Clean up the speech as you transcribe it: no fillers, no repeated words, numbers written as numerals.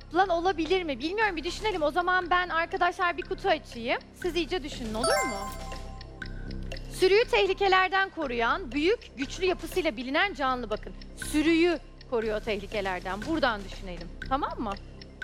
Kaplan olabilir mi? Bilmiyorum, bir düşünelim. O zaman ben arkadaşlar bir kutu açayım. Siz iyice düşünün, olur mu? Sürüyü tehlikelerden koruyan, büyük, güçlü yapısıyla bilinen canlı bakın. Sürüyü koruyor tehlikelerden. Buradan düşünelim. Tamam mı?